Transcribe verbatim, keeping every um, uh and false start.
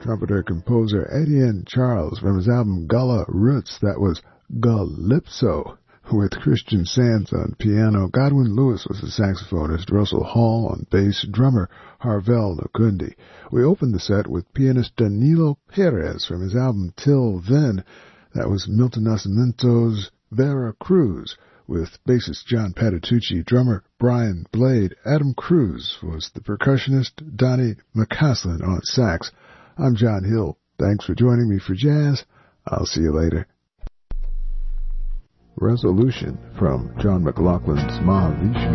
Trumpeter-composer Etienne Charles from his album Gullah Roots. That was Calypso, with Christian Sands on piano. Godwin Lewis was the saxophonist, Russell Hall on bass, drummer Harvell Nukundi. We opened the set with pianist Danilo Perez from his album Till Then. That was Milton Nascimento's Vera Cruz, with bassist John Patitucci, drummer Brian Blade. Adam Cruz was the percussionist, Donnie McCaslin on sax. I'm John Hill. Thanks for joining me for jazz. I'll see you later. Resolution from John McLaughlin's Mahavishnu.